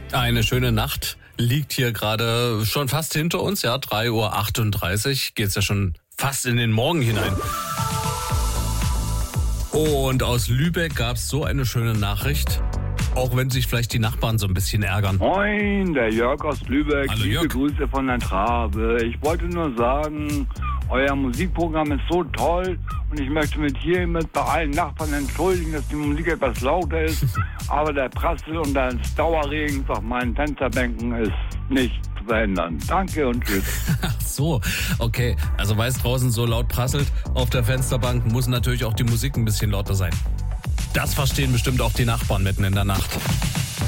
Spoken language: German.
Eine schöne Nacht liegt hier gerade schon fast hinter uns, ja, 3:38 Uhr, geht's ja schon fast in den Morgen hinein. Und aus Lübeck gab's so eine schöne Nachricht, auch wenn sich vielleicht die Nachbarn so ein bisschen ärgern. Moin, der Jörg aus Lübeck. Hallo, Liebe Jörg. Grüße von der Trabe. Ich wollte nur sagen, euer Musikprogramm ist so toll und ich möchte mich hiermit bei allen Nachbarn entschuldigen, dass die Musik etwas lauter ist, aber der Prassel und das Dauerregen auf meinen Fensterbänken ist nicht zu verhindern. Danke und tschüss. Ach so, okay. Also weil es draußen so laut prasselt auf der Fensterbank, muss natürlich auch die Musik ein bisschen lauter sein. Das verstehen bestimmt auch die Nachbarn mitten in der Nacht.